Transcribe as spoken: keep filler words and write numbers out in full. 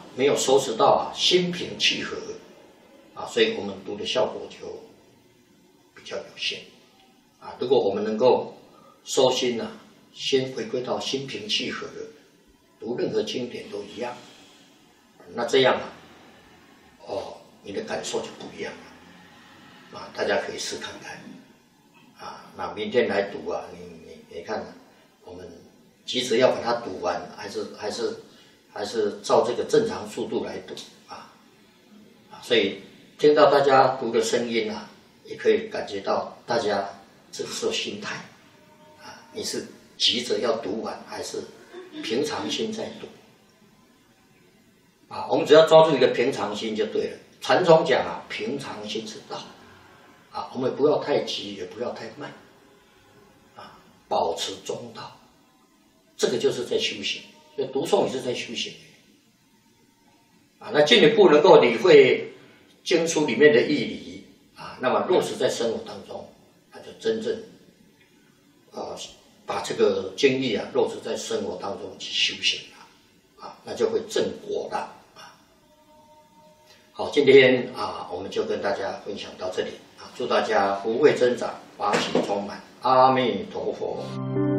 没有收拾到啊心平气和啊，所以我们读的效果就比较有限啊。如果我们能够收心呐、啊，先回归到心平气和的，读任何经典都一样，那这样啊，哦，你的感受就不一样了啊。大家可以试看看啊。那明天来读啊，你你你看，我们急着要把它读完，还是还是还是照这个正常速度来读啊啊。所以听到大家读的声音啊，也可以感觉到大家这个时候心态啊，你是急着要读完，还是平常心在读啊？我们只要抓住一个平常心就对了。禅宗讲啊，平常心是道啊，我们不要太急，也不要太慢啊，保持中道，这个就是在修行。所以读诵也是在修行啊。那进一步能够理会经书里面的义理啊，那么落实在生活当中，那就真正啊把这个经义啊落实在生活当中去修行了啊，那就会正果了啊。好，今天啊我们就跟大家分享到这里啊，祝大家福慧增长，法喜充满，阿弥陀佛。